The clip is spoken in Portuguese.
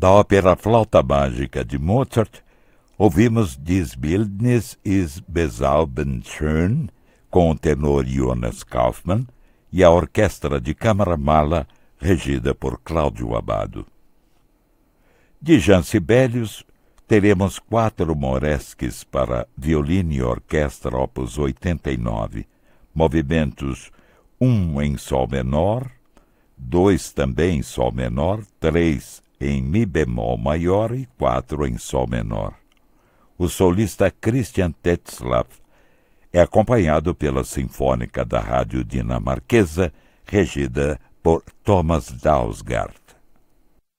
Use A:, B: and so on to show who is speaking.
A: Da ópera Flauta Mágica de Mozart, ouvimos Dies Bildnis ist bezaubernd schön, com o tenor Jonas Kaufmann, e a Orquestra de Câmara Mala, regida por Cláudio Abbado. De Jean Sibelius, teremos 4 moresques para violino e orquestra, opus 89, movimentos 1 em sol menor, 2 também em sol menor, 3 em mi bemol maior e 4 em sol menor. O solista Christian Tetzlaff é acompanhado pela Sinfônica da Rádio Dinamarquesa, regida por Thomas Dausgaard.